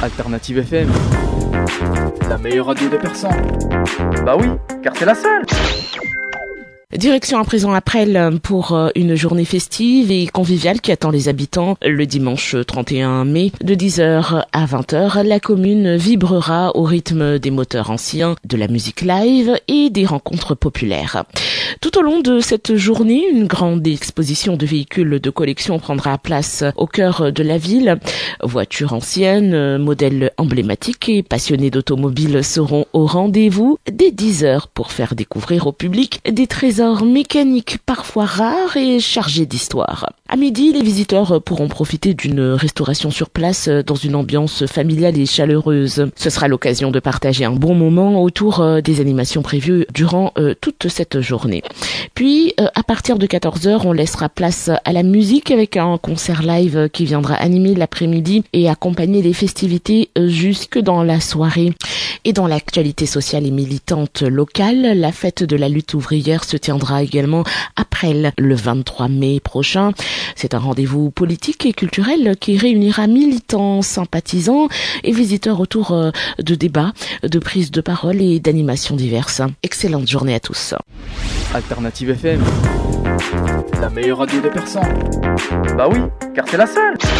Alternative FM, la meilleure radio de Persan. Bah oui, car c'est la seule. Direction à présent Aprel pour une journée festive et conviviale qui attend les habitants. Le dimanche 31 mai, de 10h à 20h, la commune vibrera au rythme des moteurs anciens, de la musique live et des rencontres populaires. Tout au long de cette journée, une grande exposition de véhicules de collection prendra place au cœur de la ville. Voitures anciennes, modèles emblématiques et passionnés d'automobiles seront au rendez-vous dès 10h pour faire découvrir au public des trésors mécaniques parfois rares et chargés d'histoire. À midi, les visiteurs pourront profiter d'une restauration sur place dans une ambiance familiale et chaleureuse. Ce sera l'occasion de partager un bon moment autour des animations prévues durant toute cette journée. Puis, à partir de 14h, on laissera place à la musique avec un concert live qui viendra animer l'après-midi et accompagner les festivités jusque dans la soirée. Et dans l'actualité sociale et militante locale, la fête de la lutte ouvrière se tiendra également après le 23 mai prochain. C'est un rendez-vous politique et culturel qui réunira militants, sympathisants et visiteurs autour de débats, de prises de parole et d'animations diverses. Excellente journée à tous. Alternative FM, la meilleure radio de Persan. Bah oui, car c'est la seule.